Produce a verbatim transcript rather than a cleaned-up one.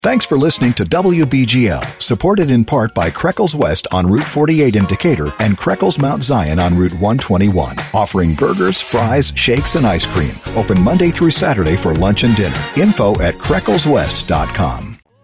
Thanks for listening to W B G L, supported in part by Creckles West on Route forty-eight in Decatur and Creckles Mount Zion on Route one twenty-one, offering burgers, fries, shakes, and ice cream. Open Monday through Saturday for lunch and dinner. Info at creckles west dot com.